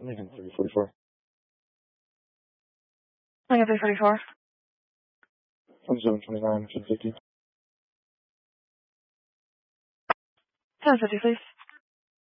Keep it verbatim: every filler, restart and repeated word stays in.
Lincoln three forty-four. Lincoln three forty-four. twenty-seven twenty-nine, ten fifty. ten fifty, please.